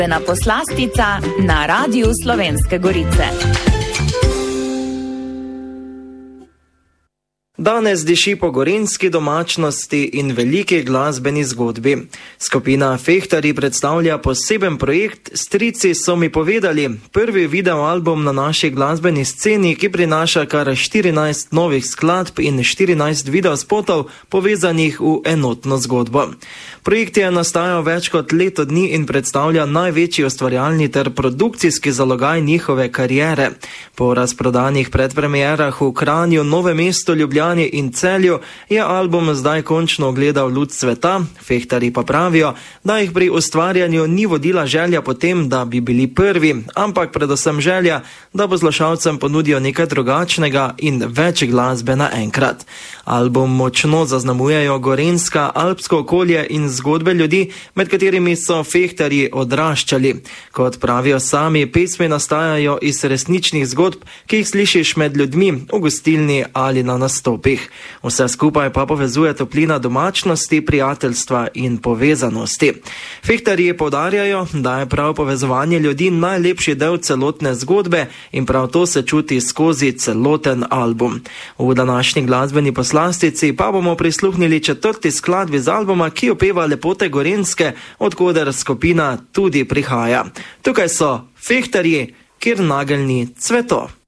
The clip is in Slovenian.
Glasbena poslastica na Radiu Slovenske Gorice. Danes diši po gorenjski domačnosti in veliki glasbeni zgodbi. Skupina Fehtarji predstavlja poseben projekt Strici so mi povedali, prvi videoalbum na naši glasbeni sceni, ki prinaša kar 14 novih skladb in 14 videospotov povezanih v enotno zgodbo. Projekt je nastajal več kot leto dni in predstavlja največji ustvarjalni ter produkcijski zalogaj njihove kariere. Po razprodanih predpremierah v Kranju, Novem mestu, Ljubljani in Celju je album zdaj končno ogledal luč sveta. Fehtarji pa pravijo, da jih pri ustvarjanju ni vodila želja po tem, da bi bili prvi, ampak predvsem želja, da poslušalcem ponudijo nekaj drugačnega in več glasbe naenkrat. Album močno zaznamujejo gorenjska, alpsko okolje in zgodbe ljudi, med katerimi so Fehtarji odraščali. Kot pravijo sami, pesmi nastajajo iz resničnih zgodb, ki jih slišiš med ljudmi v gostilni ali na nastopih. Vse skupaj pa povezuje toplina domačnosti, prijateljstva in povezanosti. Fehtarji poudarjajo, da je prav povezovanje ljudi najlepši del celotne zgodbe in prav to se čuti skozi celoten album. V današnji glasbeni poslastici pa bomo prisluhnili 4. skladbi z albuma, ki opeva lepote Gorenjske, od koder skupina tudi prihaja. Tukaj so Fehtarji, kjer nageljni cveto.